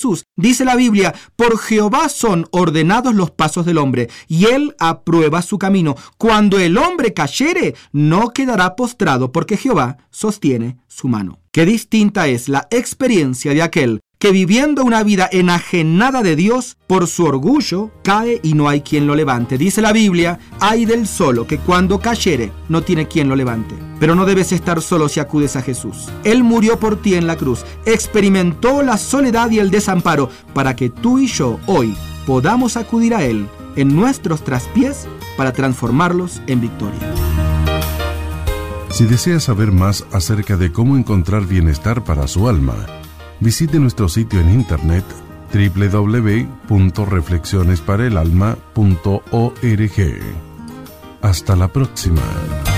Jesús. Dice la Biblia: por Jehová son ordenados los pasos del hombre, y él aprueba su camino. Cuando el hombre cayere, no quedará postrado, porque Jehová sostiene su mano. Qué distinta es la experiencia de aquel que, viviendo una vida enajenada de Dios, por su orgullo cae y no hay quien lo levante. Dice la Biblia: ay del solo, que cuando cayere no tiene quien lo levante. Pero no debes estar solo si acudes a Jesús. Él murió por ti en la cruz, experimentó la soledad y el desamparo, para que tú y yo hoy podamos acudir a Él en nuestros traspiés para transformarlos en victoria. Si desea saber más acerca de cómo encontrar bienestar para su alma, visite nuestro sitio en internet www.reflexionesparaelalma.org. Hasta la próxima.